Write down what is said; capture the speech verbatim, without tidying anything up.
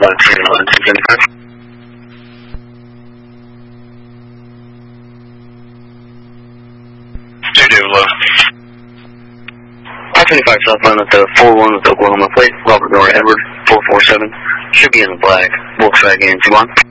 black zero nine two seventy-five. Two David Low. I twenty-five southbound at the four one with Oklahoma plate, Robert Nora Edward, four four seven. Should be in the black, Volkswagen two one.